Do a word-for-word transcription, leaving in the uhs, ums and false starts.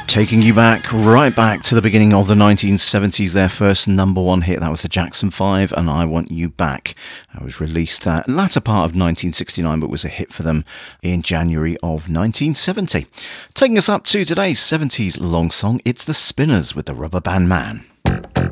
Taking you back, right back to the beginning of the nineteen seventies, their first number one hit. That was the Jackson five and I Want You Back. It was released uh, latter part of nineteen sixty-nine, but was a hit for them in January of nineteen seventy. Taking us up to today's seventies long song, it's the Spinners with the Rubber Band Man.